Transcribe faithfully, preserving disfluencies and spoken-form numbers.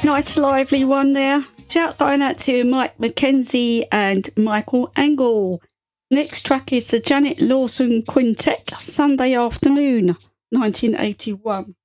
Nice lively one there. Shout going out to Mike McKenzie and Michael Angle. Next track is the Janet Lawson Quintet, Sunday Afternoon, nineteen eighty-one.